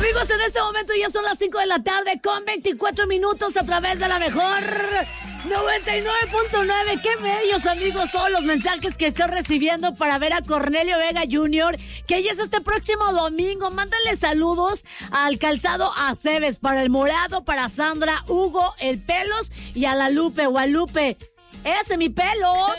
Amigos, en este momento ya son las 5 de la tarde con 24 minutos a través de la mejor 99.9. Qué bellos, amigos, todos los mensajes que estoy recibiendo para ver a Cornelio Vega Jr., que ya es este próximo domingo. Mándale saludos al Calzado Aceves, para el Morado, para Sandra, Hugo, el Pelos y a la Lupe, Guadalupe. ¡Ese mi Pelos!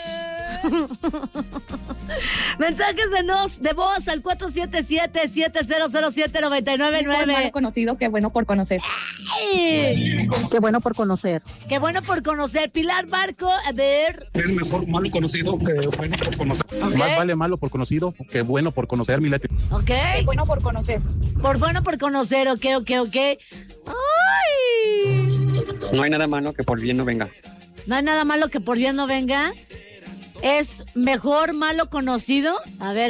Mensajes de voz al 477-7007-999. Malo conocido, qué bueno por conocer. ¡Ay! Qué bueno por conocer. Qué bueno por conocer. Pilar Barco, a ver. Es mejor malo conocido que bueno por conocer. Okay. Más vale malo por conocido que bueno por conocer, mi Leti. Ok. Qué bueno por conocer. Por bueno por conocer, ok. ¡Ay! No hay nada malo que por bien no venga. No hay nada malo que por bien no venga. Es mejor malo conocido. A ver.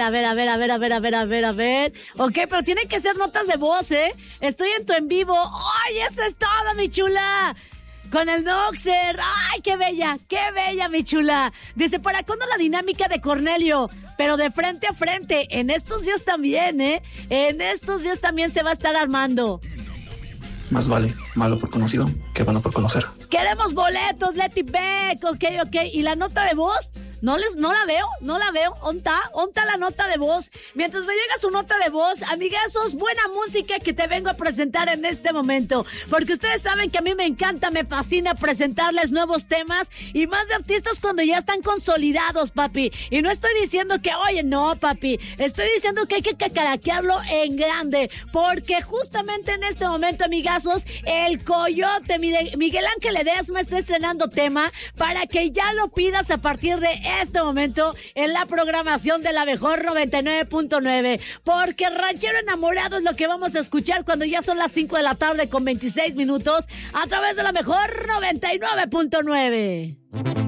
Ok, pero tienen que ser notas de voz, ¿eh? Estoy en tu en vivo. ¡Ay, eso es todo, mi chula! Con el Noxer. ¡Ay, qué bella, mi chula! Dice, ¿para cuándo la dinámica de Cornelio? Pero de frente a frente. En estos días también, ¿eh? En estos días también se va a estar armando. Más vale malo por conocido que bueno por conocer. Queremos boletos, Leti Beck. Ok. ¿Y la nota de voz? No la veo. ¿Onta la nota de voz? Mientras me llega su nota de voz, amigazos, buena música que te vengo a presentar en este momento. Porque ustedes saben que a mí me encanta, me fascina presentarles nuevos temas y más de artistas cuando ya están consolidados, papi. Y no estoy diciendo que, oye, no, papi. Estoy diciendo que hay que cacaraquearlo en grande. Porque justamente en este momento, amigazos, el Coyote, Miguel Ángel Ledesma está estrenando tema para que ya lo pidas a partir de este momento en la programación de la mejor 99.9, porque Ranchero Enamorado es lo que vamos a escuchar cuando ya son las 5 de la tarde con 26 minutos a través de la mejor 99.9.